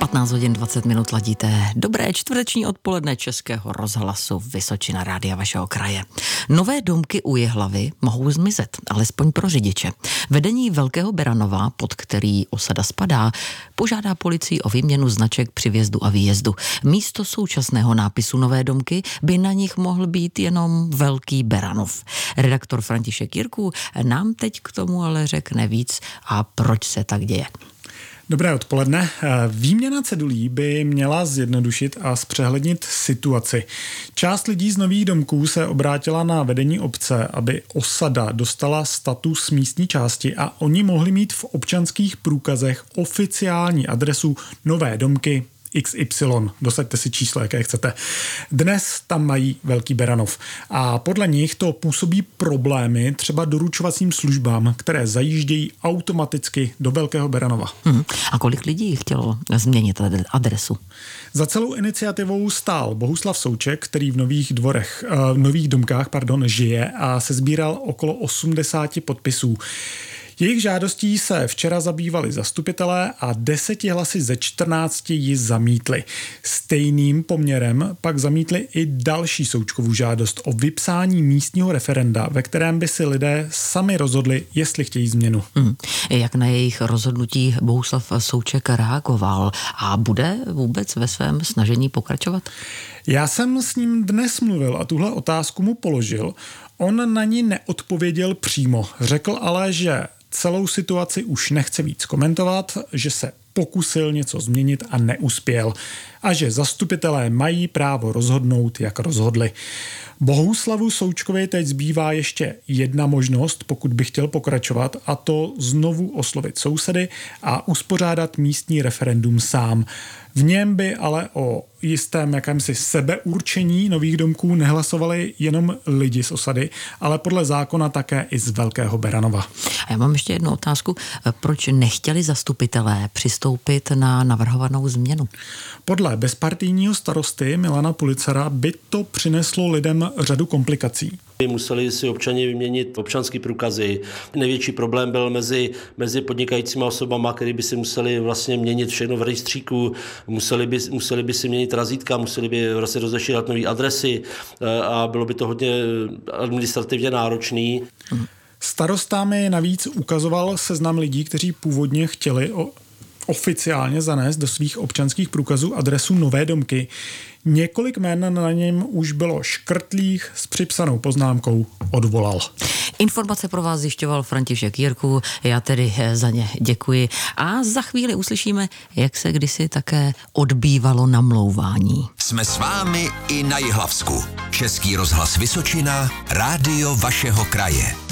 15 hodin 20 minut ladíte dobré čtvrteční odpoledne Českého rozhlasu Vysočina, rádia vašeho kraje. Nové domky u Jihlavy mohou zmizet, alespoň pro řidiče. Vedení Velkého Beranova, pod který osada spadá, požádá policii o výměnu značek při vjezdu a výjezdu. Místo současného nápisu Nové domky by na nich mohl být jenom Velký Beranov. Redaktor František Jirků nám teď k tomu ale řekne víc a proč se tak děje. Dobré odpoledne. Výměna cedulí by měla zjednodušit a zpřehlednit situaci. Část lidí z Nových domků se obrátila na vedení obce, aby osada dostala status místní části a oni mohli mít v občanských průkazech oficiální adresu Nové domky XY. Dosaďte si číslo, jaké chcete. Dnes tam mají Velký Beranov a podle nich to působí problémy třeba doručovacím službám, které zajíždějí automaticky do Velkého Beranova. A kolik lidí chtělo změnit adresu? Za celou iniciativou stál Bohuslav Souček, který v Nových domkách žije a sezbíral okolo 80 podpisů. Jejich žádostí se včera zabývali zastupitelé a 10 hlasy ze 14 ji zamítli. Stejným poměrem pak zamítli i další Součkovu žádost o vypsání místního referenda, ve kterém by si lidé sami rozhodli, jestli chtějí změnu. Jak na jejich rozhodnutí Bohuslav Souček reagoval a bude vůbec ve svém snažení pokračovat? Já jsem s ním dnes mluvil a tuhle otázku mu položil. On na ní neodpověděl přímo. Řekl ale, že celou situaci už nechce víc komentovat, že se pokusil něco změnit a neuspěl a že zastupitelé mají právo rozhodnout, jak rozhodli. Bohuslavu Součkovi teď zbývá ještě jedna možnost, pokud by chtěl pokračovat, a to znovu oslovit sousedy a uspořádat místní referendum sám. V něm by ale o jistém jakémsi sebeurčení Nových domků nehlasovali jenom lidi z osady, ale podle zákona také i z Velkého Beranova. A já mám ještě jednu otázku. Proč nechtěli zastupitelé přistoupit na navrhovanou změnu? Podle bezpartijního starosty Milana Pulicera by to přineslo lidem řadu komplikací. Museli si občani vyměnit občanské průkazy. Největší problém byl mezi podnikajícíma osobama, který by si museli vlastně měnit všechno v rejstříku, museli by si měnit razítka, museli by vlastně rozešírat nové adresy a bylo by to hodně administrativně náročný. Starosta mi navíc ukazoval seznam lidí, kteří původně chtěli oficiálně zanést do svých občanských průkazů adresu Nové domky. Několik jmen na něm už bylo škrtlých s připsanou poznámkou odvolal. Informace pro vás zjišťoval František Jirků, já tedy za ně děkuji a za chvíli uslyšíme, jak se kdysi také odbývalo namlouvání. Jsme s vámi i na Jihlavsku. Český rozhlas Vysočina, rádio vašeho kraje.